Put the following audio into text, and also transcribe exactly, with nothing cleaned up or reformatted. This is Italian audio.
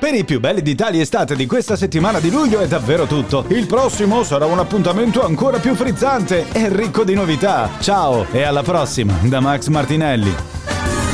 Per i più belli d'Italia estate di questa settimana di luglio è davvero tutto. Il prossimo sarà un appuntamento ancora più frizzante e ricco di novità. Ciao e alla prossima da Max Martinelli.